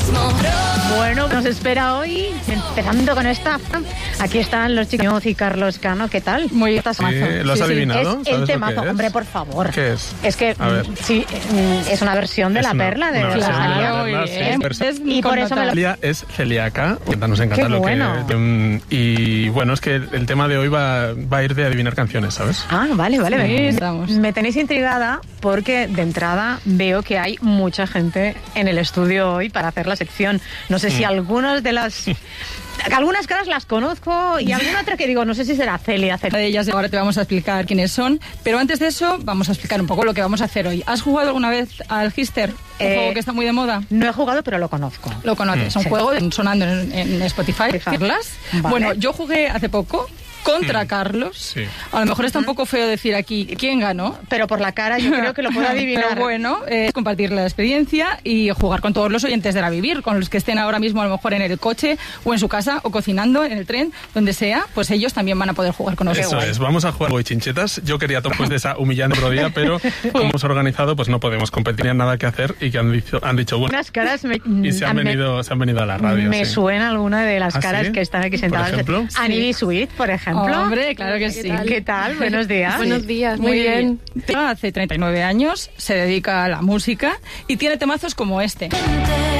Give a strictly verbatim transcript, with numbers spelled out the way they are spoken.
Bueno, nos espera hoy, empezando con esta. Aquí están los chicos y Carlos Cano. ¿Qué tal? Muy bien. Sí, ¿lo has sí, adivinado? Sí. Es el ¿Sabes temazo, lo que es? hombre, por favor. ¿Qué es? Es que, sí, es una versión de Es La una- Perla de una versión de La Rosalía. Perla, sí, bien. versión- Es Y por eso me lo... Celia es celíaca, nos encanta Qué lo bueno. que... um, y bueno, es que el tema de hoy va, va a ir de adivinar canciones, ¿sabes? Ah, vale, vale. Sí, me, estamos. me tenéis intrigada porque de entrada veo que hay mucha gente en el estudio hoy para hacer la sección. No sé si algunas de las... Algunas caras las conozco y alguna otra que digo, no sé si será Celia. Celia. De ellas ahora te vamos a explicar quiénes son, pero antes de eso vamos a explicar un poco lo que vamos a hacer hoy. ¿Has jugado alguna vez al Hister? Un Eh, juego que está muy de moda. No he jugado, pero lo conozco. Lo conoces, un Sí. juego de- sonando en, en Spotify. Spotify. Carlas. Vale. Bueno, yo jugué hace poco contra Carlos. Sí. A lo mejor está un poco feo decir aquí quién ganó. Pero por la cara yo creo que lo puedo adivinar. Pero bueno, es compartir la experiencia y jugar con todos los oyentes de La Vivir, con los que estén ahora mismo a lo mejor en el coche o en su casa o cocinando en el tren, donde sea, pues ellos también van a poder jugar con nosotros. Eso es, vamos a jugar hoy chinchetas. Yo quería tomar pues, de esa humillante otro día, pero como hemos organizado, pues no podemos competir, no hay nada que hacer y que han dicho, han dicho bueno, Unas caras me, y se han, me- venido, se han venido a la radio. me sí. suena alguna de las ¿Ah, caras sí? que están aquí ¿Por sentadas. ejemplo? Annie Sweet, por ejemplo. Hombre, claro que sí. ¿Qué tal? Buenos días. Buenos días, muy, Muy bien. bien. Hace treinta y nueve años se dedica a la música y tiene temazos como este.